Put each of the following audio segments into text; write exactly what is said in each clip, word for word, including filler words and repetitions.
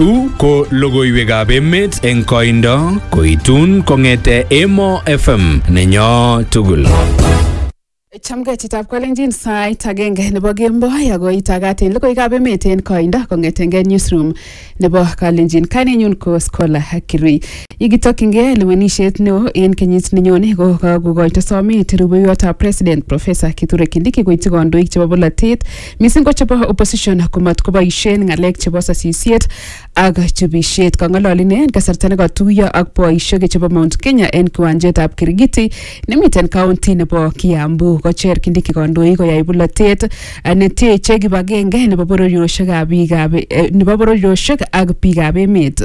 Chu ko logoiwekab emet eng koindo koitun kongete Emo F M nenyo tugul. Chamge chitab Kalenjin sait agenge nebo kemboi ako itagaten logoiwekab emet en koindo kongetenge newsroom nebo Kalenjin. Kanenyun ko Scholar Kirui. Ikitokyinge lewenisiet neo en kenyit nenyone ko kakokoito somet rubeiwotab President Professor Kithure Kindiki koityi kandoik chebo bolotet missing ko chebo opposition komat koboisien ngalek chebo sasisiet ak chubisiet. Kang'ololi ine en kasarta nekatuiyo ak boisiek chebo Mount Kenya en kiwanjetab Kirigiti nemiten county nebo Kiambu. Kocher Kindiki kandoik koyai bolotet neteche kibagenge nebo bororiosiekab biikab nebo bororiosiek ak biikab emet.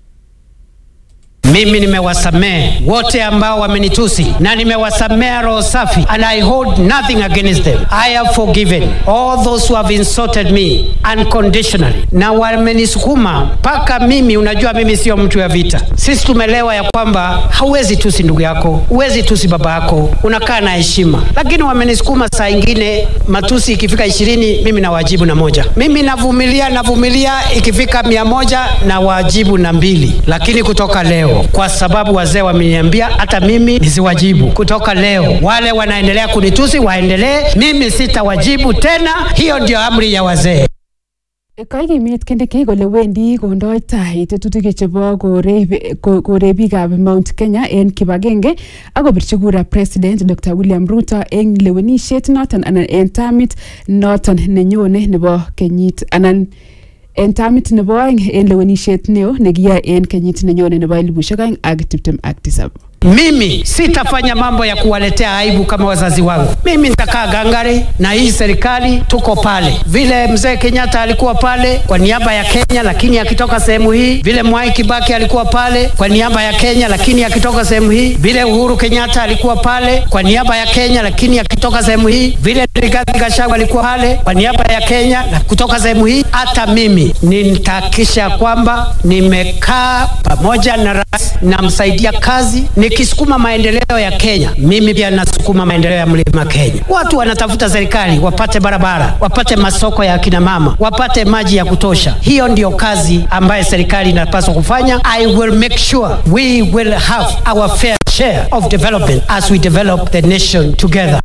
Mimi nimewasamea wote ambao wamenitusi na nimewasamea roho safi, and I hold nothing against them. I have forgiven all those who have insulted me unconditionally. Na wamenisukuma mpaka mimi, unajua mimi sio mtu ya vita. Sisi tumelewa ya kwamba hauwezi tusi ndugu yako, huwezi tusi baba yako, unakaa na heshima. Lakini wamenisukuma saa ingine matusi ikifika ishirini mimi na wajibu na moja. Mimi navumilia navumilia ikifika mia moja na wajibu na mbili. Lakini kutoka leo, kwa sababu wazee wameniambia hata mimi nisiwajibu, kutoka leo wale wanaendelea kunitusi waendelee, mimi sitawajibu tena. Hiyo ndio amri ya wazee. Kaigimit Kindiki kole wendi kondoi tai tetutik chebo koreb biikab Mount Kenya en kibagenge akobirchi kura President Doctor William Ruto en lewenisiet noton anan en tamit noton nenyone nebo kenyit anan en tamit nebo aeng en lewenisiet neo nekiyoe en kenyit nenyone nebo elibushek aeng ak tiptem ak tisab. Mimi sitafanya mambo ya kuwaletea aibu kama wazazi wangu. Mimi nitakaa gangari na hii serikali, tuko pale. Vile mzee Kenyatta alikuwa pale kwa niaba ya Kenya lakini akitoka sehemu hii, vile Mwai Kibaki alikuwa pale kwa niaba ya Kenya lakini akitoka sehemu hii, vile Uhuru Kenyatta alikuwa pale kwa niaba ya Kenya lakini akitoka sehemu hii, vile Rigathi Gachagua alikuwa pale kwa niaba ya Kenya na kutoka sehemu hii, hata mimi nitahakikisha kwamba nimekaa pamoja na rais na msaidia kazi nikisukuma maendeleo ya Kenya. Mimi pia nasukuma maendeleo ya mlima Kenya. Watu wanatafuta serikali wapate barabara, wapate masoko ya kina mama, wapate maji ya kutosha. Hiyo ndio kazi ambayo serikali inapaswa kufanya. I will make sure we will have our fair share of development as we develop the nation together.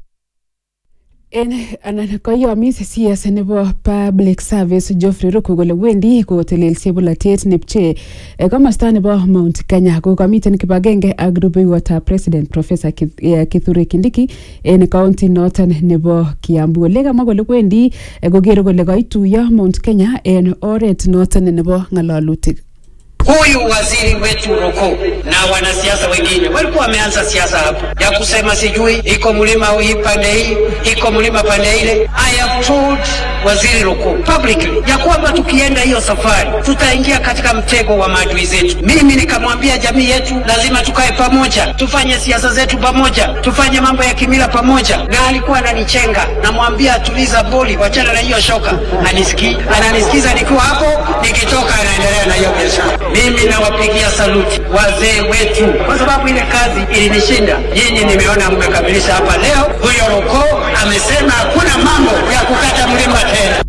En anan koyomis C S nebo Public Service Geoffrey Ruku kole wendi kotelelsie bolotet nepche komosta nebo Mount Kenya ko kamiten kibagenge ak rubeiwotab President Professor Kithure Kindiki en county noton nebo Kiambu. Ole kamwa kole wendi kokere kole kaituiyo Mount Kenya en oret noton nebo ng'alalutik. Huyu waziri wetu Ruku na wanasiasa wengine walikuwa wameanza siasa hapo ya kusema sijui iko mlima hii pande hii, iko mlima pande ile. I have told waziri Ruku publicly ya kwamba tukienda hiyo safari tutaingia katika mtego wa maadui zetu. Mimi nikamwambia jamii yetu lazima tukae pamoja, tufanye siasa zetu pamoja, tufanye mambo ya kimila pamoja. Na alikuwa ananichenga, namwambia tuliza boli, wachana na hiyo shoka. Anisikii, ananisikiza nikiwa hapo, nikitoka anaendelea na hiyo biashara. Mimi nawapigia saluti wazee wetu kwa sababu ile kazi ilinishinda. Nyinyi nimeona mmekamilisha hapa leo. Huyo Ruko amesema hakuna mambo ya kukata mlima tena.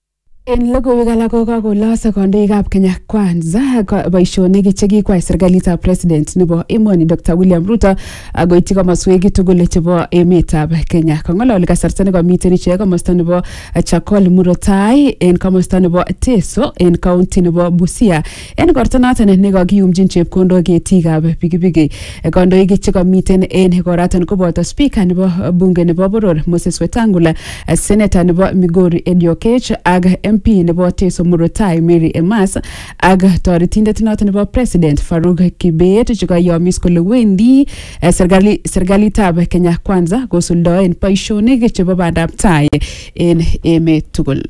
En logoiwek alak ko kakolose kandoikab Kenya Kwanza boisionik chekikwai serikalitab President nebo emoni Doctor William Ruto akoityi komoswek tugul chebo emetab Kenya. Kang'ololi kasarta nekomiten ichek komosta nebo Chakol Murot Tai en komosta nebo Teso en county nebo Busia en korto noton nekakiyumchin chepkondok ketikab pikipiki. Kandoik chekomiten en koraton koboto Speaker nebo bunge nebo Boror Moses Wetangula, Senator nebo Migori Eddie Oketch ak M P nebo Teso Murot Tai Mary Emas ak toretindet noton nebo President Farouk Kibet chekayomis kole wendi serikali serikalitab Kenya Kwanza kosuldoen boisionik chebo bandab tai en emet tugul.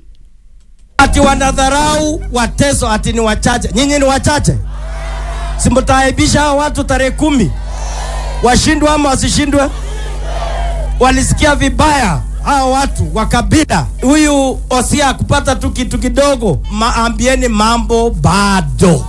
Ati wanadharau Wateso ati ni wachache. Nyinyi ni wachache? Simtaibisha watu tarehe kumi. Washindwe ama wasishindwe? Walisikia vibaya hao watu wa kabila. Huyu Osia kupata tu kitu kidogo, maambieni mambo bado.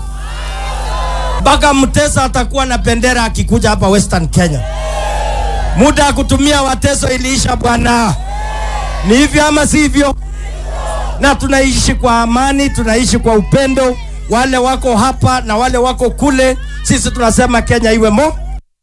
Baka Mteso atakuwa na bendera akikuja hapa Western Kenya. Muda kutumia Wateso iliisha bwana. Ni hivyo ama si hivyo? Na tunaishi kwa amani, tunaishi kwa upendo. wale wako hapa na wale wako kule, sisi tunasema Kenya iwe mo.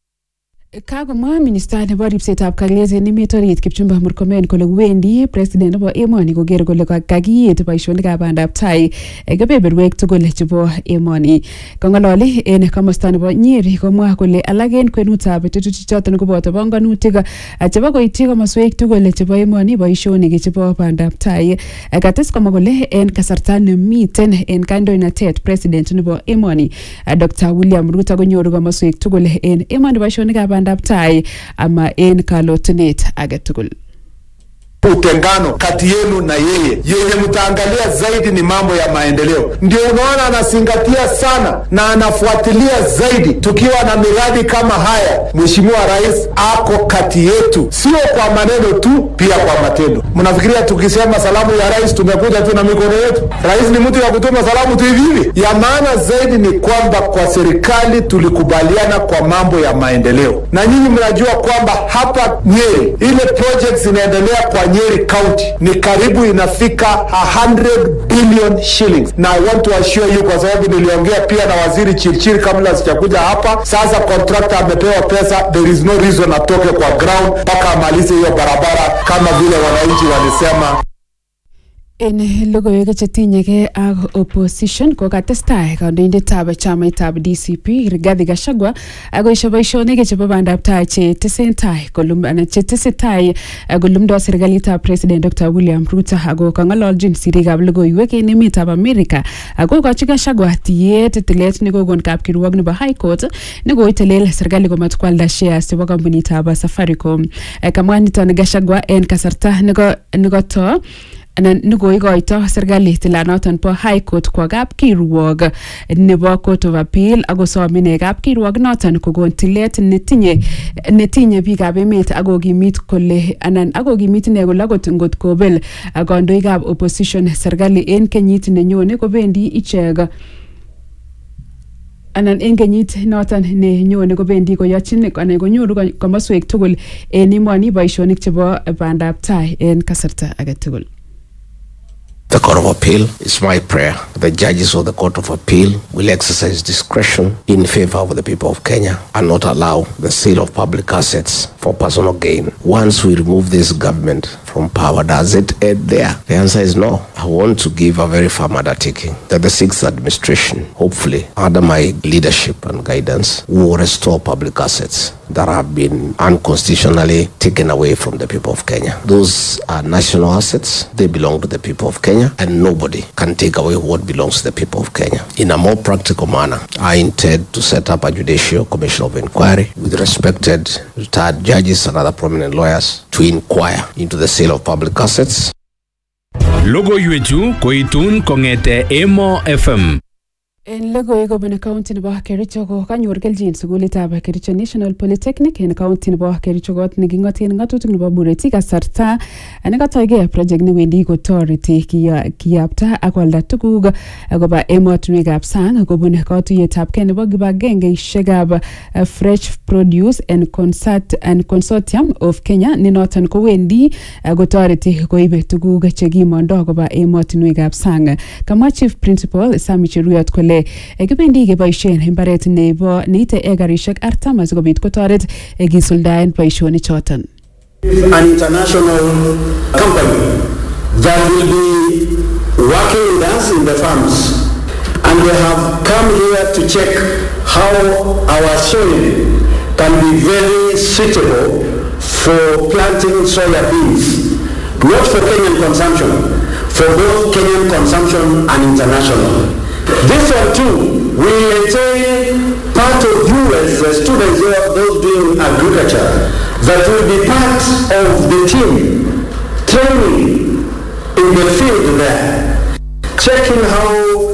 Kagomwa minister nebo ripsetab kalyet en emet orit Kipchumba Murkomen kole wendi president nebo emoni koker kole kakiyet boisionikab bandab tai kebeberwek tugul chebo emoni. Kong'ololi en komosta nebo Nyeri komwa kole alak en kwenutab tetutichoton koboto bongonutik chebo koityi komoswek tugul chebo emoni boisionik chebo bandab tai. Kates komwa kole en kasarta nemiten en kandoinatet president nebo emoni Doctor William Ruto konyoru komoswek tugul en emoni boisionikab bandab tai ama en kalotunet age tugul. Utengano kati yenu na yeye yenye mtaangalia zaidi ni mambo ya maendeleo. Ndio unaona anazingatia sana na anafuatilia zaidi. Tukiwa na miradi kama haya, Mheshimiwa Rais ako kati yetu, sio kwa maneno tu, pia kwa matendo. Mnafikiria tukisema salamu ya Rais tumekuja tu na mikono yetu? Rais ni mtu ya kutuma salamu tu hivi hivi. Ya maana zaidi ni kwamba kwa serikali tulikubaliana kwa mambo ya maendeleo. Na nyinyi mnajua kwamba hapa Nyeri ile projects inaendelea kwa Nyeri County ni karibu inafika one hundred billion shillings. Na I want to assure you, kwa sababu niliongea pia na waziri Chirchir kabla sijakuja hapa, sasa contractor amepewa pesa, there is no reason atoke kwa ground mpaka amalize hiyo barabara kama vile wananchi walisema. En logoiwek chetinyegei ak opposition ko katestai kandoindetab chamaitab D C P Rigathi Gachagua akoesho boisionik chebo bandab tai che tesentai kolum ana che tesetai kolumdo serikalitab president Doctor William Ruto ako kang'ololjin sirikab logoiwek en emetab America ako kochi Gachagua tiet tilet nekokon kapkirwok nebo High Court nekoitelel serikali komatkwalda shares chebo kampunitab Safaricom. Kamwa niton Gachagua en kasarta nekoto anan nikoikoito serikali tilanoton po High Court kwa kapkirwok nebo Court of Appeal akosomine kapkirwok noton kokon tilet netinye netinye biikab emet akokimit kole anan akokimit ine kole akot ngot kobel kandoikab opposition serikali en kenyit nenyone kobendi ichek anan en kenyit noton nenyone kobendi koyochin anan konyoru komoswek tugul en emoni boisionik chebo bandab tai en kasarta age tugul. The Court of Appeal, it's my prayer the judges of the Court of Appeal will exercise discretion in favor of the people of Kenya and not allow the sale of public assets for personal gain. Once we remove this government from power, does it end there? The answer is no. I want to give a very firm undertaking that the sixth administration, hopefully under my leadership and guidance, will restore public assets that have been unconstitutionally taken away from the people of Kenya. Those are national assets. They belong to the people of Kenya, and nobody can take away what belongs to the people of Kenya. In a more practical manner, I intend to set up a judicial commission of inquiry with respected retired judges and other prominent lawyers to inquire into the sale of public assets. Logoiwechu koitun kong'ete Emo F M. En logoiwek kobun county nebo Kericho ko kanyor keljin sukulitab Kericho National Polytechnic en county nebo Kericho kot neking'oten ng'atutik nebo Bureti kasarta nekatoigei project newendi kotoreti kiyapta ak kwalda tuguk koba emotinwekab sang kobun katuiyetabgei nebo kibagengeisiekab Fresh Produce and Concert and Consortium of Kenya ne noton kowendi kotoreti koibe tuguk chekimondo koba emotinwekab sang. Kamwa Chief Principal Sami Cheruyot kole kibendi keboisien imbaret nebo neite ekarishek artam asikobit kotoret kisuldaen boisionik choton. An international company that will be working with us in the farms, and they have come here to check how our soil can be very suitable for planting soya beans, not for Kenyan consumption, for both Kenyan consumption and international. This one too will maintain part of you as the students who are those doing agriculture that will be part of the team training in the field there, checking how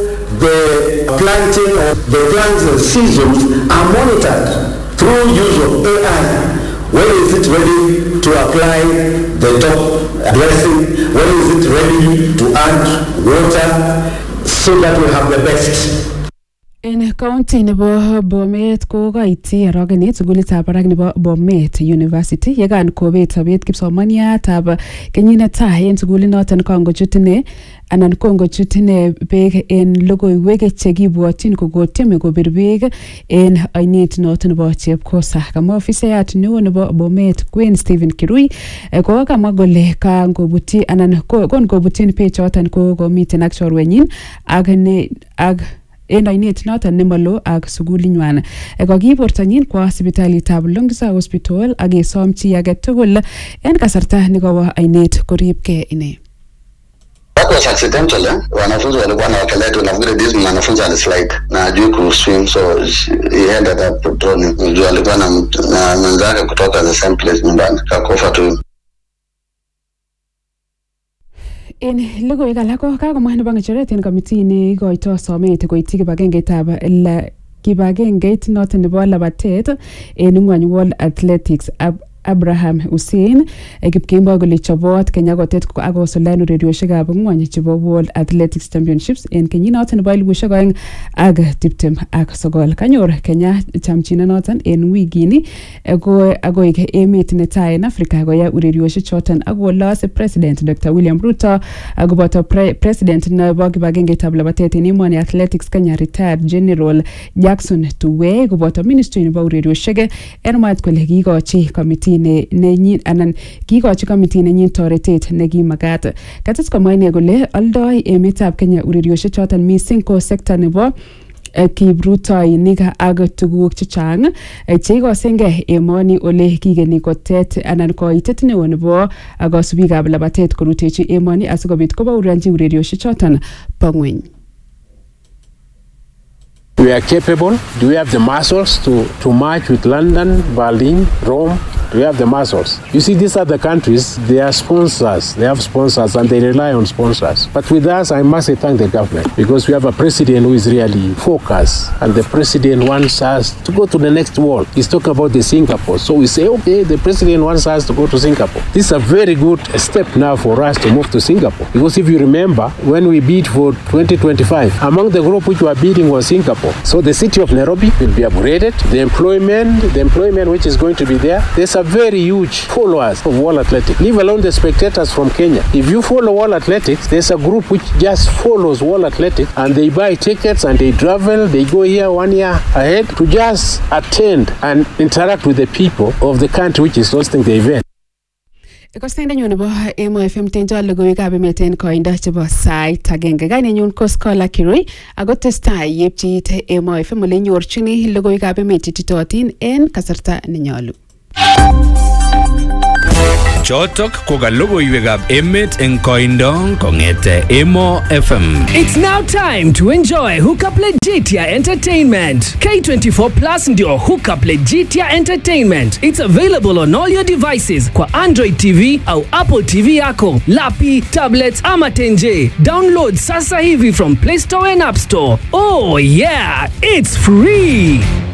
the planting of the plants and seasons are monitored through use of A I. When is it ready to apply the top dressing? When is it ready to add water? So that we have the best. En county nebo Bomet ko kaiti arogenet sukulitab barak nebo Bomet University yekan kobet sobet kipsomaniatab kenyit netai en sukulinoton kangochut ine anan kongochut ine beek en logoiwek chekibwotyin kokotyeme kobir beek en oinet noton nebo Chepkosa. Kamwa ofisayat neo nebo Bomet Queen Stephen Kirui ko kamwa kole kangobuti anan kon kobutyin bechoton ko komiten ak chorwenyin ak ne ak en oinet noton nemalo ak sukulinywan. Kokibortonyin kwa sipitalitab Longisa Hospital ak kesom chi age tugul en kasarta nekawo oinet koribke ine. That was accidental, eh? Wanafunzi walikuwa wanaokelea tu, nafikiri this mwanafunzi alislide na ajui kuswim, so he ended up drowning. Ndio alikuwa na mwenzake kutoka the same place nyumbani, kakufa tu. En logoiwek alak ko kakomwa nebo ngecheret en komiti neikoito somet koityi kibagengeitab kibagengeit noton nebo labatet en ngwony World Athletics. Abraham Hussein kipkembo kole chobot Kenya kotet akosuldaen urerioshekab ngwony chebo World Athletics Championships en kenyinoton nebo elipusiek oeng ak tiptem ak sogol. Kanyor Kenya chamchinet noton en wikini ko akoik emet netai en Afrika koyai urerioshek choton akolos President Doctor William Ruto akoboto pre President nebo kibagengeitab labatet en emoni Athletics Kenya retired General Jackson Tuwei koboto Ministry nebo urerioshek en mwaet kole kikochi komiti ne nenyin anan kikochi komiti nenyin toretet nekimagat. Kates komwa ine kole oldoi emetab Kenya urerioshek choton missing ko sekta nebo kiprutoinik ak tuguk chechang cheikosengei emoni ole kigeni kotet anan koitet neo nebo kosubikab labatet korutechi emoni asikobit kobauranji urerioshek choton bo ngweny. We are capable. Do we have the muscles to, to march with London, Berlin, Rome? Do we have the muscles? You see, these other countries, they are sponsors. They have sponsors and they rely on sponsors. But with us, I must say thank the government because we have a president who is really focused and the president wants us to go to the next world. He's talking about the Singapore. So we say, okay, the president wants us to go to Singapore. This is a very good step now for us to move to Singapore. Because if you remember, when we bid for twenty twenty-five, among the group which were bidding was Singapore. So the city of Nairobi will be upgraded. The employment, the employment which is going to be there, there's a very huge followers of World Athletics, leave alone the spectators from Kenya. If you follow World Athletics, there's a group which just follows World Athletics and they buy tickets and they travel, they go here one year ahead to just attend and interact with the people of the country which is hosting the event. Kostende nyun nebo Emo F M tenjo logoiwekab emet en koindo chebo sait agenge. Kainenyun ko Scholar Kirui ako testai yepchiit Emo F M ole nyorchini logoiwekab emet chititotin en kasarta nenyolu. Chotok ko ka logoiwekab emet en koindo kongete Emo F M. It's now time to enjoy Hookup Legitia Entertainment. K twenty-four Plus ndio Hookup Legitia Entertainment. It's available on all your devices kwa Android T V au Apple T V yako, lapi, tablets ama tenje. Download sasa hivi from Play Store and App Store. Oh yeah, it's free.